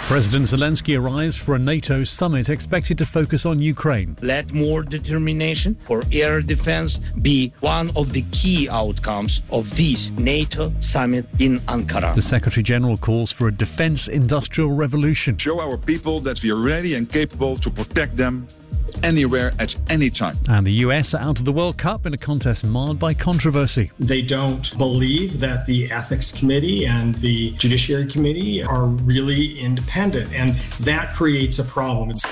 President Zelensky arrives for a NATO summit expected to focus on Ukraine. Let more determination for air defense be one of the key outcomes of this NATO summit in Ankara. The Secretary-General calls for a defense industrial revolution. Show our people that we are ready and capable to protect them anywhere at any time. And the US are out of the World Cup in a contest marred by controversy. They don't believe that the Ethics Committee and the Judiciary Committee are really independent, and that creates a problem. This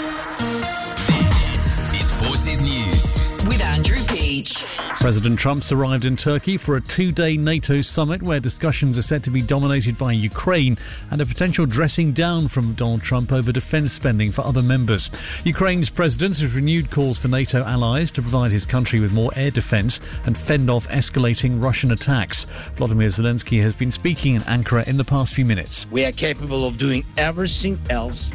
is Forces News with Andrew Peach. President Trump's arrived in Turkey for a two-day NATO summit where discussions are set to be dominated by Ukraine and a potential dressing down from Donald Trump over defence spending for other members. Ukraine's president has renewed calls for NATO allies to provide his country with more air defence and fend off escalating Russian attacks. Volodymyr Zelensky has been speaking in Ankara in the past few minutes. We are capable of doing everything else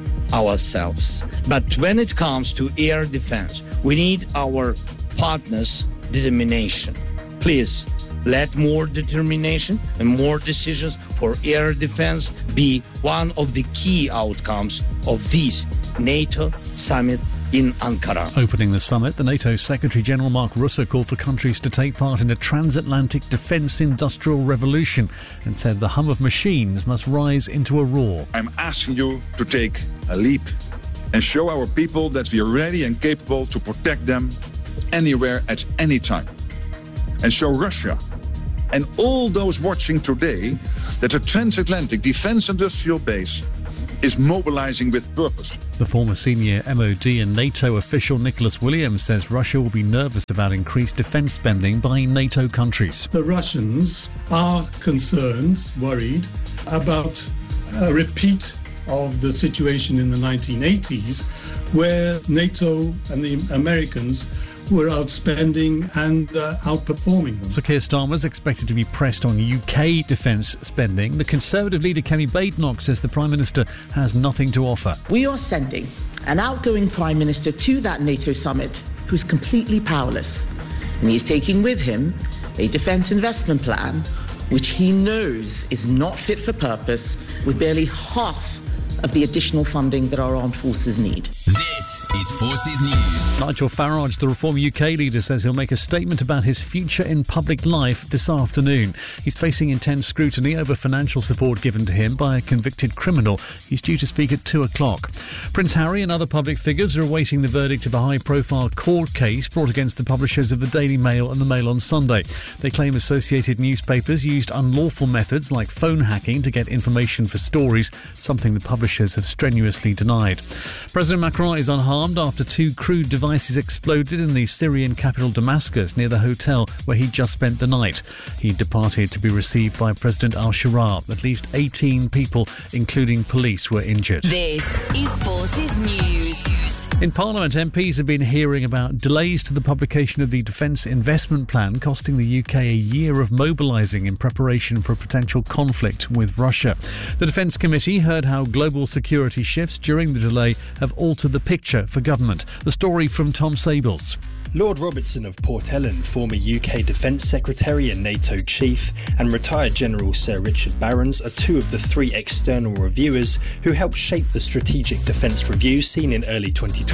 ourselves. But when it comes to air defense, we need our partners' determination. Please, let more determination and more decisions for air defense be one of the key outcomes of this NATO summit in Ankara. Opening the summit, the NATO Secretary-General Mark Rutte called for countries to take part in a transatlantic defence industrial revolution and said the hum of machines must rise into a roar. I'm asking you to take a leap and show our people that we are ready and capable to protect them anywhere at any time. And show Russia and all those watching today that a transatlantic defence industrial base is mobilising with purpose. The former senior MOD and NATO official Nicholas Williams says Russia will be nervous about increased defence spending by NATO countries. The Russians are concerned, worried about a repeat of the situation in the 1980s where NATO and the Americans were outspending and outperforming them. So Keir Starmer's expected to be pressed on UK defence spending. The Conservative leader Kemi Badenoch says the Prime Minister has nothing to offer. We are sending an outgoing Prime Minister to that NATO summit who's completely powerless. And he's taking with him a defence investment plan which he knows is not fit for purpose, with barely half of the additional funding that our armed forces need. This is Forces News. Nigel Farage, the Reform UK leader, says he'll make a statement about his future in public life this afternoon. He's facing intense scrutiny over financial support given to him by a convicted criminal. He's due to speak at 2 o'clock. Prince Harry and other public figures are awaiting the verdict of a high-profile court case brought against the publishers of the Daily Mail and the Mail on Sunday. They claim associated newspapers used unlawful methods like phone hacking to get information for stories, something the publishers have strenuously denied. President Macron is unharmed after two crude devices exploded in the Syrian capital Damascus near the hotel where he just spent the night. He departed to be received by President al-Shara. At least 18 people, including police, were injured. This is Forces News. In Parliament, MPs have been hearing about delays to the publication of the Defence Investment Plan, costing the UK a year of mobilising in preparation for a potential conflict with Russia. The Defence Committee heard how global security shifts during the delay have altered the picture for government. The story from Tom Sables. Lord Robertson of Port Ellen, former UK Defence Secretary and NATO Chief, and retired General Sir Richard Barrons are two of the three external reviewers who helped shape the Strategic Defence Review seen in early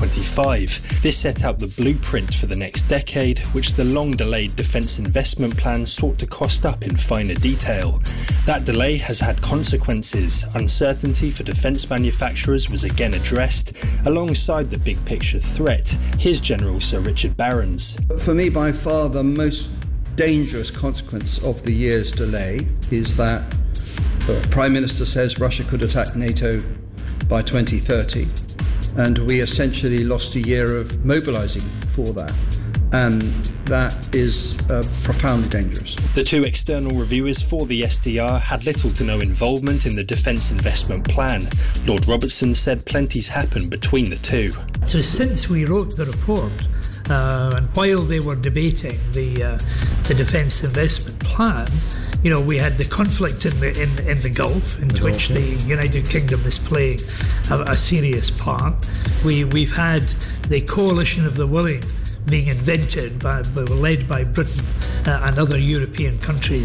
2025. This set out the blueprint for the next decade, which the long-delayed Defence Investment Plan sought to cost up in finer detail. That delay has had consequences. Uncertainty for defence manufacturers was again addressed, alongside the big picture threat. Here's General Sir Richard Barrons. For me, by far the most dangerous consequence of the year's delay is that the Prime Minister says Russia could attack NATO by 2030, and we essentially lost a year of mobilising for that. And that is profoundly dangerous. The two external reviewers for the SDR had little to no involvement in the Defence Investment Plan. Lord Robertson said plenty's happened between the two. So since we wrote the report, and while they were debating the Defence Investment Plan, we had the conflict in the Gulf, into which the United Kingdom is playing a serious part. We've had the coalition of the willing being invented led by Britain and other European countries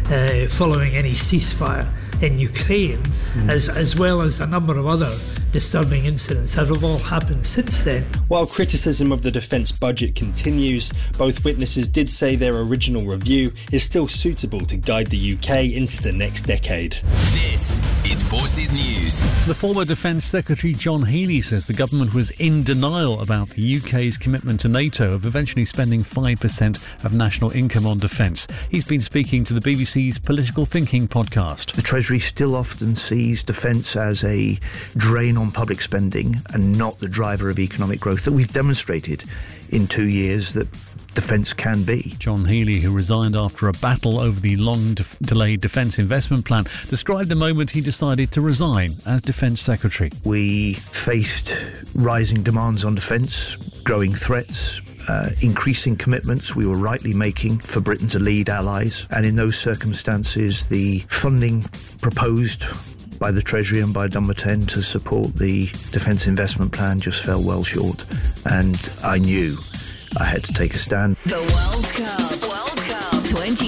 following any ceasefire in Ukraine, as well as a number of other disturbing incidents that have all happened since then. While criticism of the defence budget continues, both witnesses did say their original review is still suitable to guide the UK into the next decade. This is Forces News. The former Defence Secretary John Healey says the government was in denial about the UK's commitment to NATO of eventually spending 5% of national income on defence. He's been speaking to the BBC's Political Thinking podcast. The Treasury still often sees defence as a drain on public spending and not the driver of economic growth that we've demonstrated in 2 years that defence can be. John Healey, who resigned after a battle over the long-delayed defence investment plan, described the moment he decided to resign as Defence Secretary. We faced rising demands on defence, growing threats, increasing commitments we were rightly making for Britain to lead allies, and in those circumstances the funding proposed by the Treasury and by Dunbarton to support the defence investment plan just fell well short, and I knew I had to take a stand. The World Cup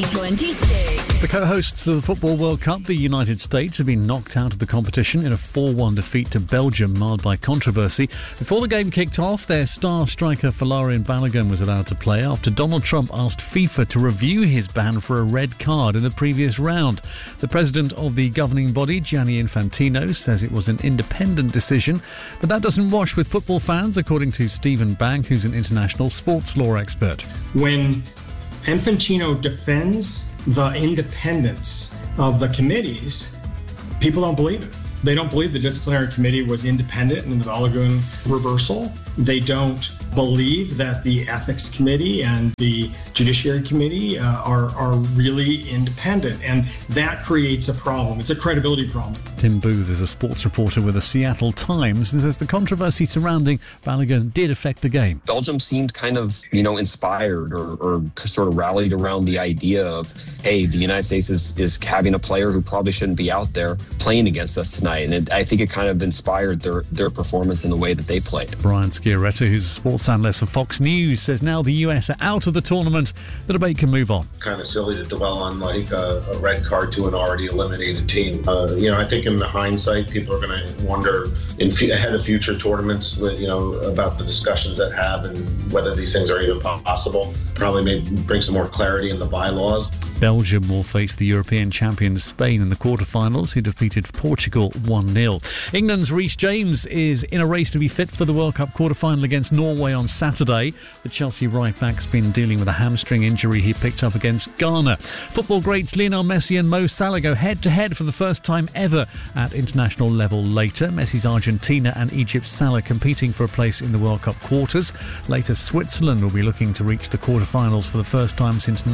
2026. The co-hosts of the Football World Cup, the United States, have been knocked out of the competition in a 4-1 defeat to Belgium, marred by controversy. Before the game kicked off, their star striker Folarin Balogun was allowed to play after Donald Trump asked FIFA to review his ban for a red card in the previous round. The president of the governing body, Gianni Infantino, says it was an independent decision, but that doesn't wash with football fans, according to Stephen Bank, who's an international sports law expert. When Infantino defends the independence of the committees, people don't believe it. They don't believe the disciplinary committee was independent in the Balogun reversal. They don't believe that the ethics committee and the judiciary committee are really independent, and that creates a problem. It's a credibility problem. Tim Booth is a sports reporter with the Seattle Times and says the controversy surrounding Balogun did affect the game. Belgium seemed kind of, inspired or sort of rallied around the idea of, hey, the United States is having a player who probably shouldn't be out there playing against us tonight. And I think it kind of inspired their performance in the way that they played. Brian Sciaretta, who's a sports analyst for Fox News, says now the US are out of the tournament, the debate can move on. Kind of silly to dwell on like a red card to an already eliminated team. I think in the hindsight, people are going to wonder ahead of future tournaments, about the discussions that have and whether these things are even possible. Probably maybe bring some more clarity in the bylaws. Belgium will face the European champion Spain in the quarterfinals, who defeated Portugal 1-0. England's Reece James is in a race to be fit for the World Cup quarterfinal against Norway on Saturday. The Chelsea right-back's been dealing with a hamstring injury he picked up against Ghana. Football greats Lionel Messi and Mo Salah go head-to-head for the first time ever at international level later. Messi's Argentina and Egypt's Salah competing for a place in the World Cup quarters. Later, Switzerland will be looking to reach the quarterfinals for the first time since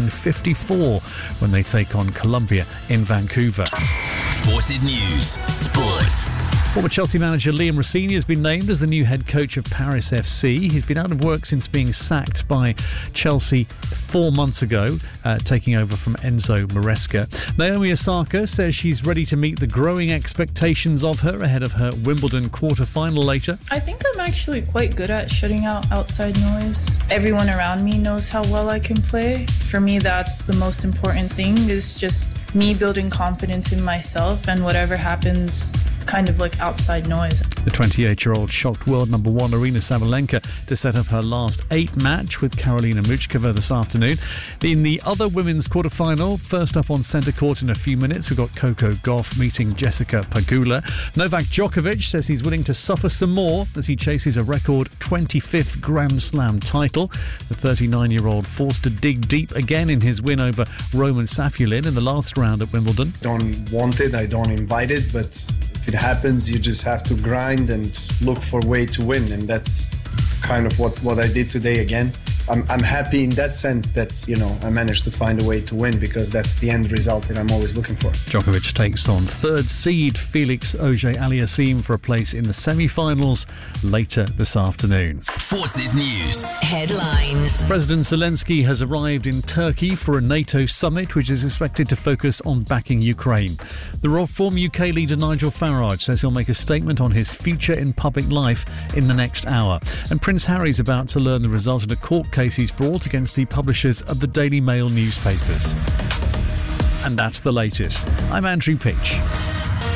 1954. When they take on Colombia in Vancouver. Forces News Sports. Former Chelsea manager Liam Rossini has been named as the new head coach of Paris FC. He's been out of work since being sacked by Chelsea 4 months ago, taking over from Enzo Maresca. Naomi Osaka says she's ready to meet the growing expectations of her ahead of her Wimbledon quarter-final later. I think I'm actually quite good at shutting out outside noise. Everyone around me knows how well I can play. For me, that's the most important thing, is just me building confidence in myself, and whatever happens, kind of like outside noise. The 28-year-old shocked world number one Aryna Sabalenka to set up her last 8 match with Karolina Muchkova this afternoon. In the other women's quarter-final, first up on centre court in a few minutes, we've got Coco Gauff meeting Jessica Pegula. Novak Djokovic says he's willing to suffer some more as he chases a record 25th Grand Slam title. The 39-year-old forced to dig deep again in his win over Roman Safulin in the last round at Wimbledon. Don't want it, I don't invite it, but if it happens, you just have to grind and look for a way to win, and that's kind of what I did today again. I'm happy in that sense that, I managed to find a way to win, because that's the end result that I'm always looking for. Djokovic takes on third seed Felix Auger-Aliassime for a place in the semi-finals later this afternoon. Forces News headlines. President Zelensky has arrived in Turkey for a NATO summit, which is expected to focus on backing Ukraine. The Reform UK leader Nigel Farage says he'll make a statement on his future in public life in the next hour. And Prince Harry's about to learn the result of a court case he's brought against the publishers of the Daily Mail newspapers. And that's the latest. I'm Andrew Peach.